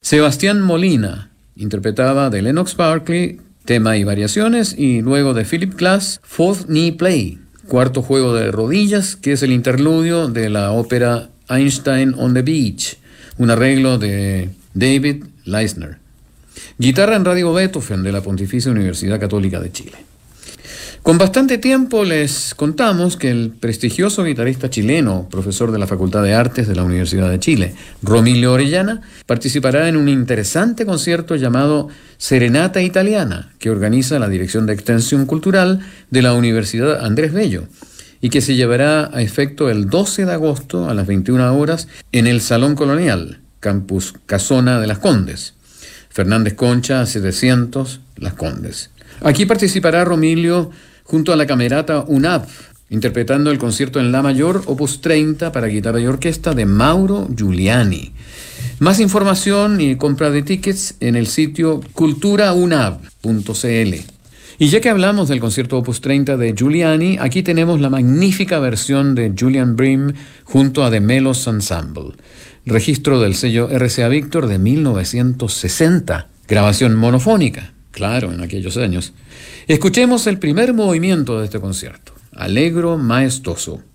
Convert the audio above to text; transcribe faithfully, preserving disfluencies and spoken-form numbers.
Sebastián Molina interpretaba de Lennox Berkeley, tema y variaciones, y luego de Philip Glass, Fourth Knee Play, cuarto juego de rodillas, que es el interludio de la ópera Einstein on the Beach, un arreglo de David Leisner. Guitarra en Radio Beethoven de la Pontificia Universidad Católica de Chile. Con bastante tiempo les contamos que el prestigioso guitarrista chileno, profesor de la Facultad de Artes de la Universidad de Chile, Romilio Orellana, participará en un interesante concierto llamado Serenata Italiana, que organiza la Dirección de Extensión Cultural de la Universidad Andrés Bello, y que se llevará a efecto el doce de agosto a las veintiuna horas en el Salón Colonial, Campus Casona de Las Condes. Fernández Concha, setecientos, Las Condes. Aquí participará Romilio junto a la Camerata UNAV, interpretando el concierto en La Mayor, opus treinta para guitarra y orquesta de Mauro Giuliani. Más información y compra de tickets en el sitio cultura unav punto c l. Y ya que hablamos del concierto opus treinta de Giuliani, aquí tenemos la magnífica versión de Julian Bream junto a The Melos Ensemble. Registro del sello R C A Victor de mil novecientos sesenta. Grabación monofónica, claro, en aquellos años. Escuchemos el primer movimiento de este concierto, Allegro maestoso.